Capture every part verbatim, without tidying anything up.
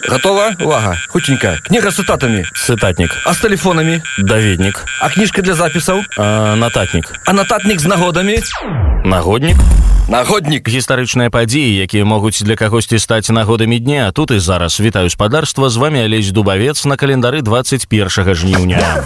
Готова? Увага. Хутенько. Книга с цитатами. Цитатник. А с телефонами? Даведник. А книжка для записаў? А, нататник. А нататник з нагодамі? Нагоднік. Нагоднік. Гістарычныя падзеі, якія могуць для кагосьці стаць нагодамі дня. Тут і зараз. Вітаю спадарства, з вами Алесь Дубавец на календары двадцать першага жніўня.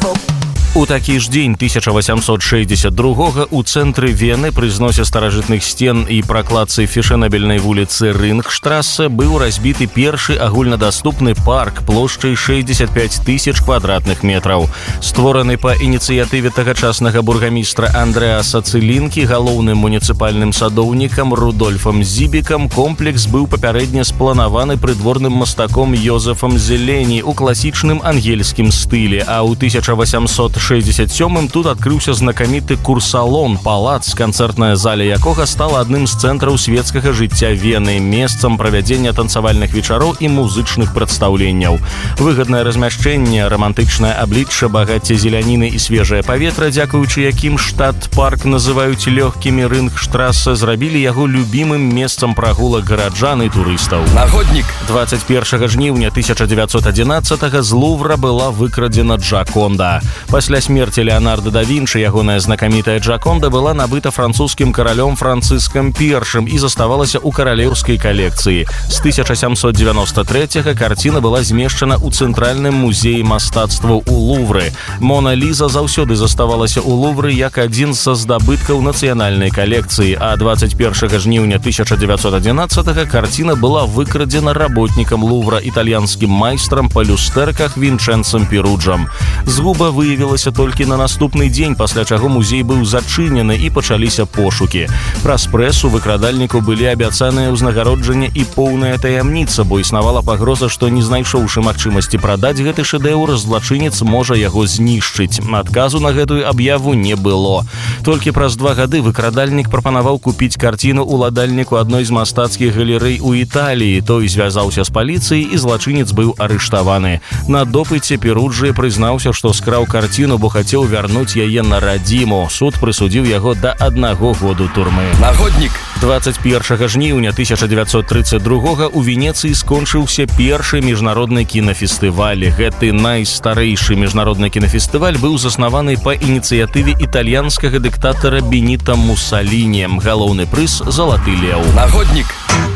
У такі ж дзень тысяча восемьсот шестьдесят другога у цэнтры Вены пры зносе старажытных сцен і пракладцы фешэнабельнай вуліцы Рынгштрассе быў разбіты першы агульнадаступны парк плошчай шестьдесят пять тысяч квадратных метраў. Створаны па ініцыятыве тагачаснага бургамістра Андрэаса Цылінкі галоўным муніцыпальным садоўнікам Рудольфам Зібікам, комплекс быў папярэдне спланаваны прыдворным мастаком Йозефам Зелені ў класічным ангельскім стылі, а ў тысяча восемьсот шестьдесят сёмым тут адкрыўся знакаміты курсалон, палац, канцэртная заля якога стала адным з цэнтраў светскага жыцця Вены, месцам правядзення танцавальных вечароў і музычных прадстаўленняў. Выгаднае размяшчэнне, рамантычнае аблічча, багацце зеляніны і свежае паветра, дзякуючы якім штат-парк называюць лёгкімі, Рынгштрассе зрабілі яго любімым месцам прагулак гараджан і турыстаў. Нагоднік. двадцать першага жніўня тысяча девятьсот одиннадцатага з Лувра была выкрадзена Джаконда. Пасля смерти Леонардо да Вінчы ягоная знакамітая Джаконда была набыта французскім каралём Францыскам першым і заставалася ў каралеўскай калекцыі. З тысяча сямсот девяносто трэцяга карціна была змешчана ў цэнтральным музеі мастацтваў у Лувры. Мона Ліза заўсёды заставалася ў Лувры як адзін са здабыткаў нацыянальнай калекцыі, а двадцать першага жніўня тысяча девятьсот одиннадцатага карціна была выкрадзена работнікам Лувра, італьянскім майстрам па люстэрках Вінчэнцам Перуджам. Згуба выявілася толькі на наступны дзень, пасля чаго музей быў зачынены і пачаліся пошукі. Праз прэсу выкрадальніку былі абяцаныя ўзнагароджанне і поўная таямніца, бо існавала пагроза, што не знайшоўшы магчымасці прадаць гэты шэдэўр, злачынец можа яго знішчыць. Адказу на гэтую аб'яву не было. Толькі праз два гады выкрадальнік прапанаваў купіць карціну уладальніку адной з мастацкіх галерэй у Італіі. Той звязаўся з паліцыяй і злачынец быў арыштаваны. На допыце Перуджы прызнаўся, што скраў карціну, бо хацеў вярнуць яе на радзіму. Суд прысудзіў яго да аднаго году турмы. Нагоднік. двадцать першага жніўня тысяча девятьсот тридцать другога у Венецыі скончыўся першы міжнародны кінафестываль. Гэты найстарэйшы міжнародны кінафестываль быў заснаваны па ініцыятыве італьянскага дыктатара Беніта Мусаліні. Галоўны прыз залаты леў. Нагоднік.